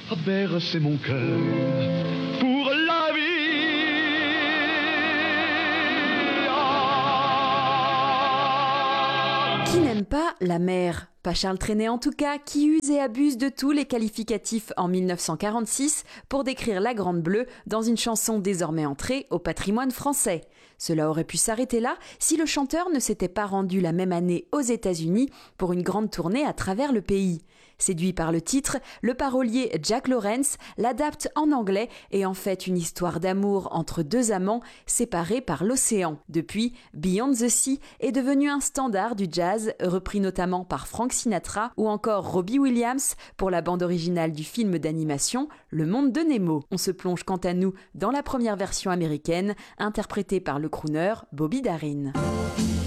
à bercer mon cœur pour la vie. Qui n'aime pas la mer ? Pas Charles Trenet en tout cas, qui use et abuse de tous les qualificatifs en 1946 pour décrire la Grande Bleue dans une chanson désormais entrée au patrimoine français. Cela aurait pu s'arrêter là si le chanteur ne s'était pas rendu la même année aux États-Unis pour une grande tournée à travers le pays. Séduit par le titre, le parolier Jack Lawrence l'adapte en anglais et en fait une histoire d'amour entre deux amants séparés par l'océan. Depuis, Beyond the Sea est devenu un standard du jazz, repris notamment par Frank Sinatra ou encore Robbie Williams pour la bande originale du film d'animation Le Monde de Nemo. On se plonge quant à nous dans la première version américaine, interprétée par le crooner Bobby Darin.